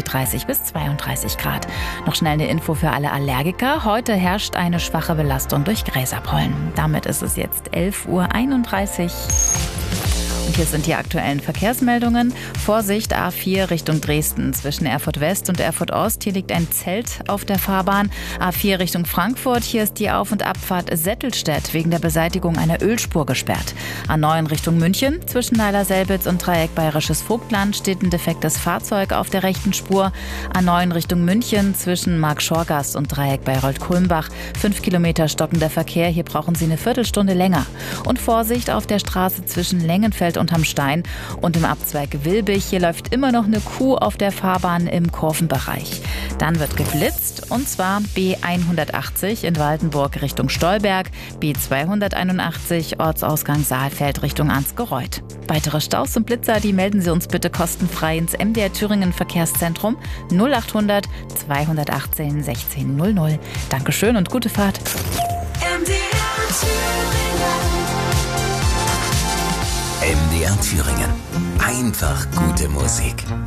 30 bis 32 Grad. Noch schnell eine Info für alle Allergiker. Heute herrscht eine schwache Belastung durch Gräserpollen. Damit ist es jetzt 11:31 Uhr. Und hier sind die aktuellen Verkehrsmeldungen. Vorsicht, A4 Richtung Dresden. Zwischen Erfurt West und Erfurt Ost. Hier liegt ein Zelt auf der Fahrbahn. A4 Richtung Frankfurt. Hier ist die Auf- und Abfahrt Settelstedt wegen der Beseitigung einer Ölspur gesperrt. A9 Richtung München. Zwischen Neiler-Selbitz und Dreieck Bayerisches Vogtland steht ein defektes Fahrzeug auf der rechten Spur. A9 Richtung München. Zwischen Mark-Schorgast und Dreieck Bayreuth-Kulmbach. 5 Kilometer stockender Verkehr. Hier brauchen Sie eine Viertelstunde länger. Und Vorsicht auf der Straße zwischen Längenfeld unterm Stein und im Abzweig Wilbig. Hier läuft immer noch eine Kuh auf der Fahrbahn im Kurvenbereich. Dann wird geblitzt, und zwar B180 in Waldenburg Richtung Stolberg, B281 Ortsausgang Saalfeld Richtung Ansgereuth. Weitere Staus und Blitzer, die melden Sie uns bitte kostenfrei ins MDR Thüringen Verkehrszentrum 0800 218 1600. Dankeschön und gute Fahrt. MDR Thüringen. Einfach gute Musik.